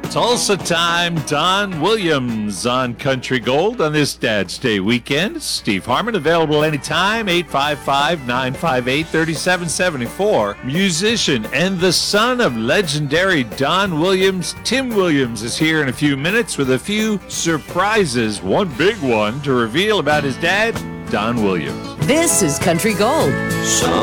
Tulsa time, Don Williams on Country Gold on this Dad's Day weekend. Steve Harmon available anytime, 855-958-3774. Musician and the son of legendary Don Williams, Tim Williams, is here in a few minutes with a few surprises. One big one to reveal about his dad, Don Williams. This is Country Gold.